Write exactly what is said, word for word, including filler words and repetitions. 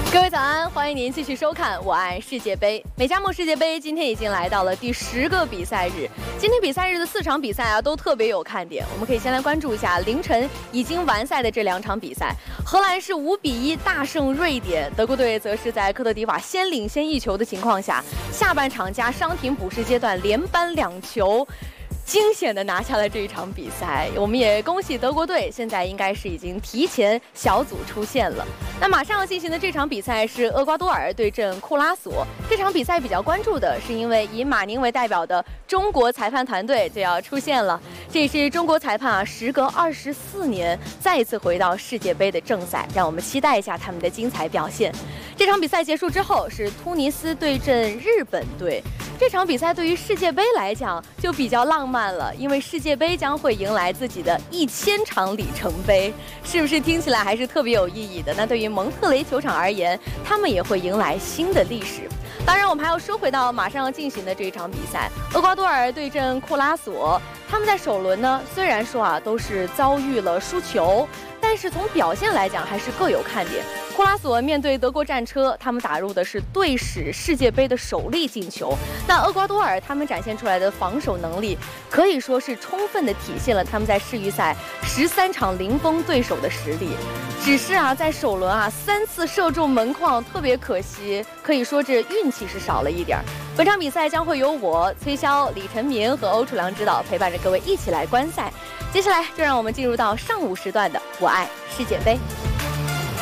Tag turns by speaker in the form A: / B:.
A: 各位早安，欢迎您继续收看《我爱世界杯》。美加墨世界杯今天已经来到了第十个比赛日，今天比赛日的四场比赛啊都特别有看点。我们可以先来关注一下凌晨已经完赛的这两场比赛。荷兰是五比一大胜瑞典，德国队则是在科特迪瓦先领先一球的情况下，下半场加伤停补时阶段连扳两球。惊险地拿下了这一场比赛，我们也恭喜德国队，现在应该是已经提前小组出线了。那马上要进行的这场比赛是厄瓜多尔对阵库拉索。这场比赛比较关注的是，因为以马宁为代表的中国裁判团队就要出现了。这也是中国裁判啊，时隔二十四年再一次回到世界杯的正赛，让我们期待一下他们的精彩表现。这场比赛结束之后是突尼斯对阵日本队。这场比赛对于世界杯来讲就比较浪漫了，因为世界杯将会迎来自己的一千场里程碑，是不是听起来还是特别有意义的？那对于蒙特雷球场而言，他们也会迎来新的历史。当然，我们还要说回到马上要进行的这一场比赛，厄瓜多尔对阵库拉索。他们在首轮呢，虽然说啊都是遭遇了输球，但是从表现来讲还是各有看点。库拉索面对德国战车，他们打入的是队史世界杯的首粒进球。那厄瓜多尔他们展现出来的防守能力，可以说是充分的体现了他们在世预赛十三场零封对手的实力。只是啊，在首轮啊三次射中门框，特别可惜，可以说这运气是少了一点。本场比赛将会由我崔潇、李晨明和欧楚良指导，陪伴着各位一起来观赛。接下来就让我们进入到上午时段的《我爱世界杯》。